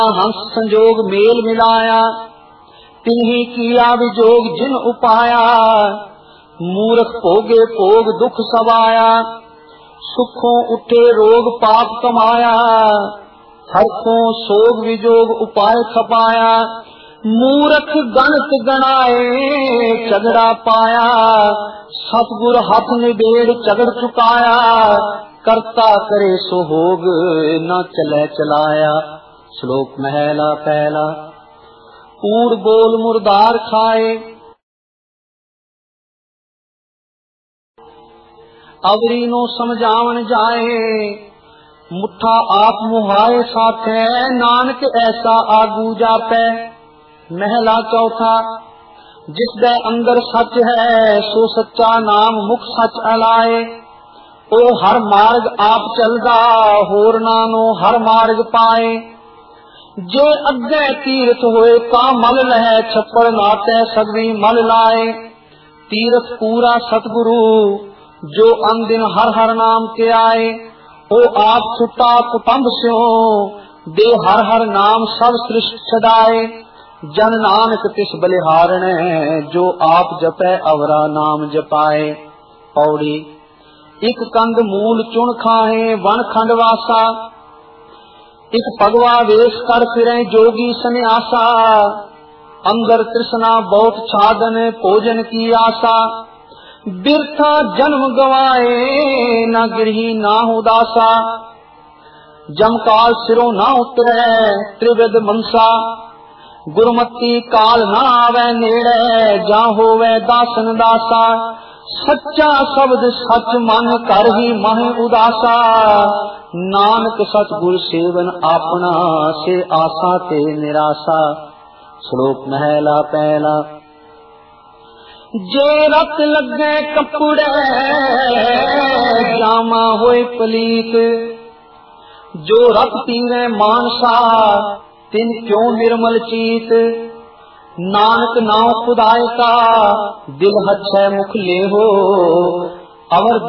हंस संजोग मेल मिलाया, तिन्ही किया विजोग जिन उपाया। मूर्ख भोगे भोग दुख सवाया, सुखों उठे रोग पाप कमाया। हरखों सोग विजोग उपाय खपाया, मूर्ख गणत गणाए झगड़ा पाया। सतगुर हाथ निबेड़ झगड़ चुकाया, करता करे सो होग न चले चलाया। श्लोक महला पहला। कूड़ बोल मुर्दार खाए, अवरी नो समझावन जाए। मुठा आप मुहाए साथे, नानक ऐसा आगू जापै। महला चौथा। जिस दे अंदर सच है, सो सच्चा नाम मुख सच अलाए। ओ हर मार्ग आप चलदा, होर नानो हर मार्ग पाए। जे अगे तीरथ होए ता मल लहे, छप्पड़ नाते सगवी मल लाए। तीरथ पूरा सतगुरु, जो अनदिन हर हर नाम के आए। ओ आप छुटा कुटुंब स्यों, दे हर हर नाम सब सृष्टि सदाए। जन नानक तिस बलिहारण, जो आप जपै अवरा नाम जपाए। पौड़ी। एक कंद मूल चुन खाहे, वन खंड वासा। एक भगवा वेश कर फिरे जोगी सन्यासा। अंदर तृष्णा बहुत छादन, भोजन की आशा। बिरथा जन्म गवाए, न गिरही ना उदासा। जमकाल सिरों ना उतरे, त्रिविध मनसा। गुरमति काल ना आवे नेड़े, जा होवे दासन दासा। सच्चा शब्द सच मन कर ही मह उदासा। नानक सतगुर सेवन अपना, से आशा ते निराशा। श्लोक महला पहला। जे रत लगे कपड़े, जामा होए पलीत। जो रत पीवे मानसा, तिन क्यों निर्मल चीत। नानक नाम खुदाए का, दिल हच्छै मुख ले हो। अवर